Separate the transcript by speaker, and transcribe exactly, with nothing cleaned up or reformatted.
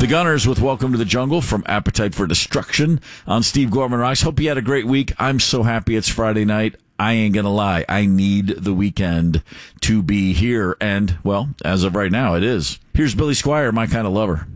Speaker 1: The Gunners with Welcome to the Jungle from Appetite for Destruction on Steve Gorman Rice. Hope you had a great week. I'm so happy it's Friday night. I ain't going to lie. I need the weekend to be here. And, well, as of right now, it is. Here's Billy Squier, My Kind of Lover.